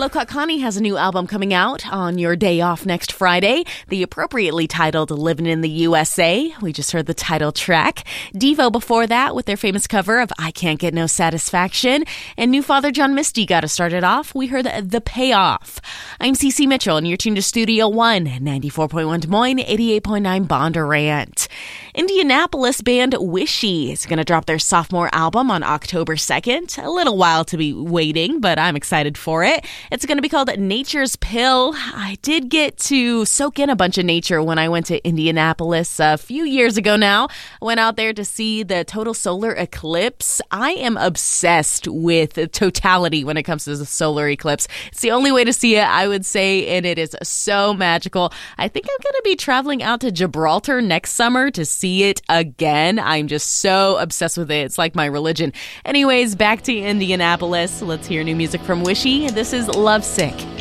Lokakani has a new album coming out on your day off next Friday, the appropriately titled Living in the USA. We just heard the title track. Devo before that with their famous cover of I Can't Get No Satisfaction. And new Father John Misty got us started off. We heard The Payoff. I'm Cece Mitchell, and you're tuned to Studio One, 94.1 Des Moines, 88.9 Bondurant. Indianapolis band Wishy is going to drop their sophomore album on October 2nd. A little while to be waiting, but I'm excited for it. It's going to be called Nature's Pill. I did get to soak in a bunch of nature when I went to Indianapolis a few years ago now. I went out there to see the total solar eclipse. I am obsessed with totality when it comes to the solar eclipse. It's the only way to see it, I would say, and it is so magical. I think I'm going to be traveling out to Gibraltar next summer to see it again. I'm just so obsessed with it. It's like my religion. Anyways, back to Indianapolis. Let's hear new music from Wishy. This is Lovesick.